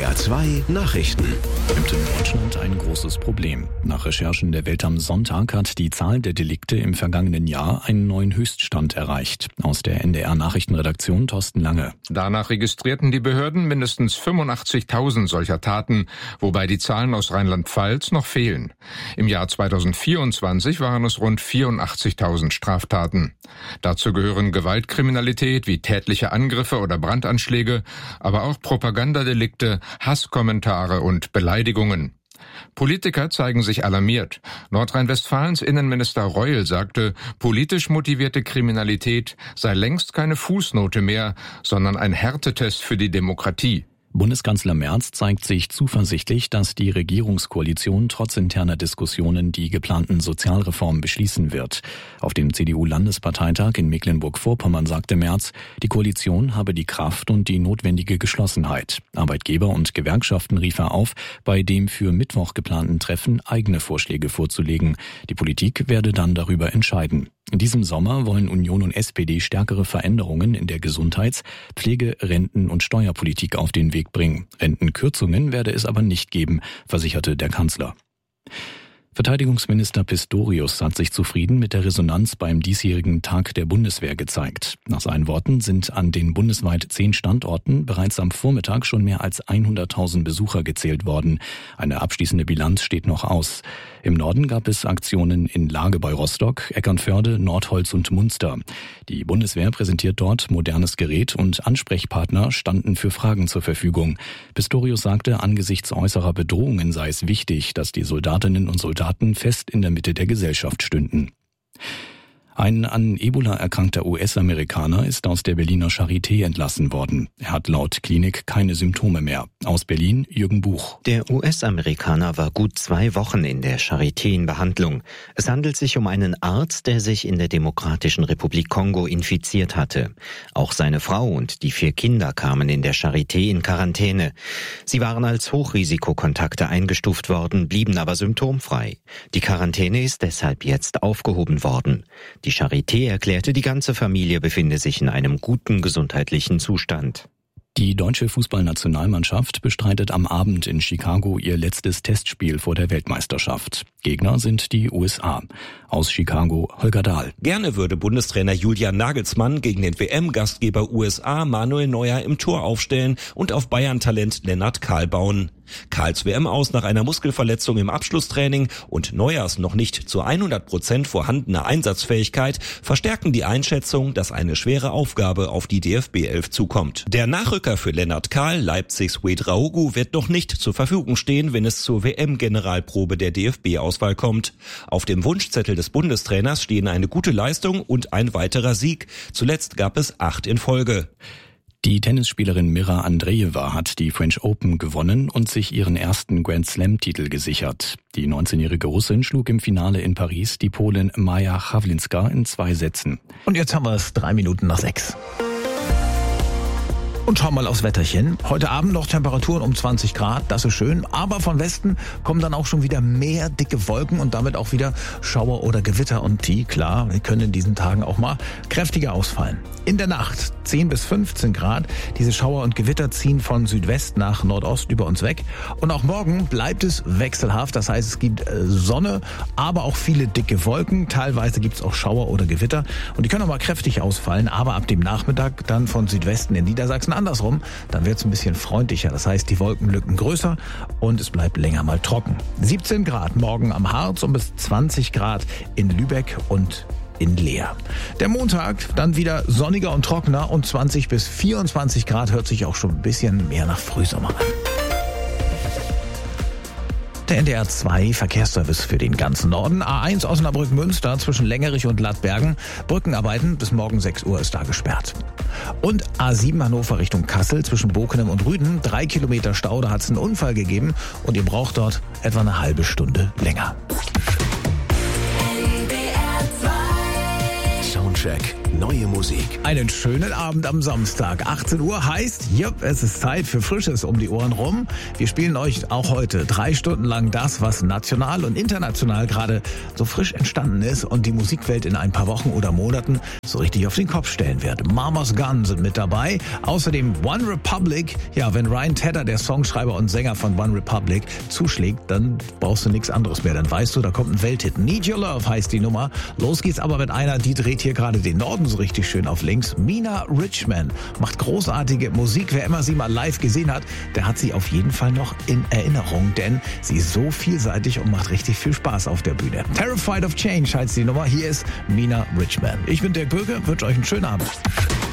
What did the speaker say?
NDR 2 Nachrichten. Gibt in Deutschland ein großes Problem. Nach Recherchen der Welt am Sonntag hat die Zahl der Delikte im vergangenen Jahr einen neuen Höchststand erreicht. Aus der NDR Nachrichtenredaktion Thorsten Lange. Danach registrierten die Behörden mindestens 85.000 solcher Taten, wobei die Zahlen aus Rheinland-Pfalz noch fehlen. Im Jahr 2024 waren es rund 84.000 Straftaten. Dazu gehören Gewaltkriminalität wie tätliche Angriffe oder Brandanschläge, aber auch Propagandadelikte, Hasskommentare und Beleidigungen. Politiker zeigen sich alarmiert. Nordrhein-Westfalens Innenminister Reul sagte, politisch motivierte Kriminalität sei längst keine Fußnote mehr, sondern ein Härtetest für die Demokratie. Bundeskanzler Merz zeigt sich zuversichtlich, dass die Regierungskoalition trotz interner Diskussionen die geplanten Sozialreformen beschließen wird. Auf dem CDU-Landesparteitag in Mecklenburg-Vorpommern sagte Merz, die Koalition habe die Kraft und die notwendige Geschlossenheit. Arbeitgeber und Gewerkschaften rief er auf, bei dem für Mittwoch geplanten Treffen eigene Vorschläge vorzulegen. Die Politik werde dann darüber entscheiden. In diesem Sommer wollen Union und SPD stärkere Veränderungen in der Gesundheits-, Pflege-, Renten- und Steuerpolitik auf den Weg bringen. Rentenkürzungen werde es aber nicht geben, versicherte der Kanzler. Verteidigungsminister Pistorius hat sich zufrieden mit der Resonanz beim diesjährigen Tag der Bundeswehr gezeigt. Nach seinen Worten sind an den bundesweit 10 Standorten bereits am Vormittag schon mehr als 100.000 Besucher gezählt worden. Eine abschließende Bilanz steht noch aus. Im Norden gab es Aktionen in Lage bei Rostock, Eckernförde, Nordholz und Munster. Die Bundeswehr präsentiert dort modernes Gerät und Ansprechpartner standen für Fragen zur Verfügung. Pistorius sagte, angesichts äußerer Bedrohungen sei es wichtig, dass die Soldatinnen und Soldaten fest in der Mitte der Gesellschaft stünden. Ein an Ebola erkrankter US-Amerikaner ist aus der Berliner Charité entlassen worden. Er hat laut Klinik keine Symptome mehr. Aus Berlin Jürgen Buch. Der US-Amerikaner war gut 2 Wochen in der Charité in Behandlung. Es handelt sich um einen Arzt, der sich in der Demokratischen Republik Kongo infiziert hatte. Auch seine Frau und die 4 Kinder kamen in der Charité in Quarantäne. Sie waren als Hochrisikokontakte eingestuft worden, blieben aber symptomfrei. Die Quarantäne ist deshalb jetzt aufgehoben worden. Die Charité erklärte, die ganze Familie befinde sich in einem guten gesundheitlichen Zustand. Die deutsche Fußballnationalmannschaft bestreitet am Abend in Chicago ihr letztes Testspiel vor der Weltmeisterschaft. Gegner sind die USA. Aus Chicago Holger Dahl. Gerne würde Bundestrainer Julian Nagelsmann gegen den WM-Gastgeber USA Manuel Neuer im Tor aufstellen und auf Bayern-Talent Lennart Kahl bauen. Kahls WM aus nach einer Muskelverletzung im Abschlusstraining und Neuers noch nicht zu 100% vorhandene Einsatzfähigkeit verstärken die Einschätzung, dass eine schwere Aufgabe auf die DFB-11 zukommt. Der Nachrücker für Lennart Kahl, Leipzigs Wade Raugu, wird noch nicht zur Verfügung stehen, wenn es zur WM-Generalprobe der DFB-Auswahl kommt. Auf dem Wunschzettel des Bundestrainers stehen eine gute Leistung und ein weiterer Sieg. Zuletzt gab es 8 in Folge. Die Tennisspielerin Mira Andreeva hat die French Open gewonnen und sich ihren ersten Grand-Slam-Titel gesichert. Die 19-jährige Russin schlug im Finale in Paris die Polin Maja Chawlinska in 2 Sätzen. Und jetzt haben wir es 3:03. Und schau mal aufs Wetterchen. Heute Abend noch Temperaturen um 20 Grad, das ist schön. Aber von Westen kommen dann auch schon wieder mehr dicke Wolken und damit auch wieder Schauer oder Gewitter. Und die, klar, die können in diesen Tagen auch mal kräftiger ausfallen. In der Nacht 10 bis 15 Grad. Diese Schauer und Gewitter ziehen von Südwest nach Nordost über uns weg. Und auch morgen bleibt es wechselhaft. Das heißt, es gibt Sonne, aber auch viele dicke Wolken. Teilweise gibt es auch Schauer oder Gewitter. Und die können auch mal kräftig ausfallen. Aber ab dem Nachmittag dann von Südwesten in Niedersachsen andersrum, dann wird es ein bisschen freundlicher. Das heißt, die Wolkenlücken größer und es bleibt länger mal trocken. 17 Grad morgen am Harz und bis 20 Grad in Lübeck und in Leer. Der Montag dann wieder sonniger und trockener und 20 bis 24 Grad hört sich auch schon ein bisschen mehr nach Frühsommer an. Der NDR 2 Verkehrsservice für den ganzen Norden. A1 Osnabrück-Münster zwischen Längerich und Lattbergen. Brückenarbeiten bis morgen 6 Uhr ist da gesperrt. Und A7 Hannover Richtung Kassel zwischen Bokenem und Rüden. 3 Kilometer Stau, da hat es einen Unfall gegeben und ihr braucht dort etwa eine halbe Stunde länger. Soundcheck. neue Musik. Einen schönen Abend am Samstag. 18 Uhr heißt, es ist Zeit für Frisches um die Ohren rum. Wir spielen euch auch heute 3 Stunden lang das, was national und international gerade so frisch entstanden ist und die Musikwelt in ein paar Wochen oder Monaten so richtig auf den Kopf stellen wird. Mama's Gun sind mit dabei. Außerdem One Republic. Ja, wenn Ryan Tedder, der Songschreiber und Sänger von One Republic, zuschlägt, dann brauchst du nichts anderes mehr. Dann weißt du, da kommt ein Welthit. Need Your Love heißt die Nummer. Los geht's aber mit einer, die dreht hier gerade den Norden so richtig schön auf links. Mina Richman macht großartige Musik. Wer immer sie mal live gesehen hat, der hat sie auf jeden Fall noch in Erinnerung, denn sie ist so vielseitig und macht richtig viel Spaß auf der Bühne. Terrified of Change heißt die Nummer. Hier ist Mina Richman. Ich bin Dirk Böge, wünsche euch einen schönen Abend.